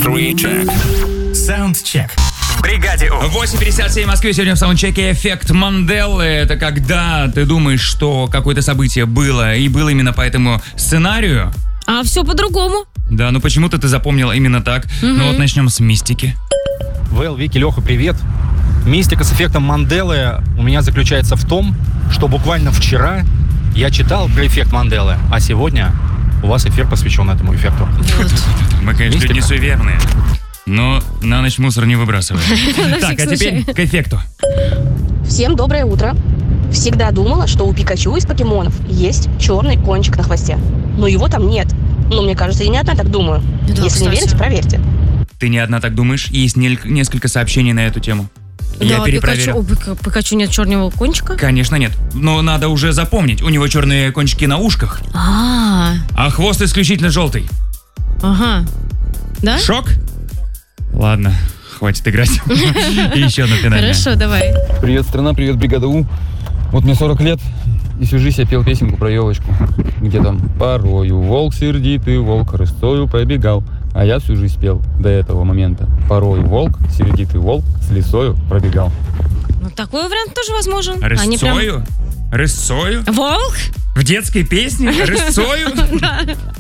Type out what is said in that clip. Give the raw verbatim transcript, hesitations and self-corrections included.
Три-чек. Саундчек. В бригаде У. восемь пятьдесят семь в Москве. Сегодня в саундчеке эффект Манделы. Это когда ты думаешь, что какое-то событие было, и было именно по этому сценарию. А все по-другому. Да, ну почему-то ты запомнила именно так. Угу. Ну вот начнем с мистики. Вэл, Вики, Леха, привет. Мистика с эффектом Манделы у меня заключается в том, что буквально вчера я читал про эффект Манделы, а сегодня у вас эфир посвящен этому эффекту. Вот. Мы, конечно, Мистика. люди суеверные, но на ночь мусор не выбрасываем. Так, а теперь к эффекту. Всем доброе утро. Всегда думала, что у Пикачу из покемонов есть черный кончик на хвосте. Но его там нет. Но мне кажется, я не одна так думаю. Да, Если кстати. не верите, проверьте. Ты не одна так думаешь? Есть нель- несколько сообщений на эту тему. Я Да, перепроверил. Пикачу, у Пика- Пикачу нет черного кончика? Конечно, нет. Но надо уже запомнить. У него черные кончики на ушках, А, а хвост исключительно желтый. ага. Да? Шок? Ладно, хватит играть. И еще одно финальное. Хорошо, давай. Привет, страна, привет, бригада У. Вот мне сорок лет, и всю жизнь я пел песенку про елочку. Где там порою волк сердитый, волк рысцою пробегал. А я всю жизнь пел до этого момента. Порой волк, сердитый волк, с лисою пробегал. Ну, такой вариант тоже возможен. Они прям- Рысцою? Рысцою? Волк? В детской песне? Рысцою?